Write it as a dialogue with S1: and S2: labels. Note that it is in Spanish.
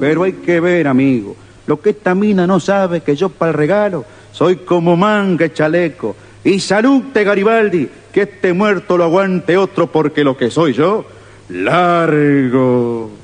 S1: Pero hay que ver, amigo, lo que esta mina no sabe que yo para el regalo soy como manga y chaleco. Y salute, Garibaldi, que este muerto lo aguante otro, porque lo que soy yo, largo.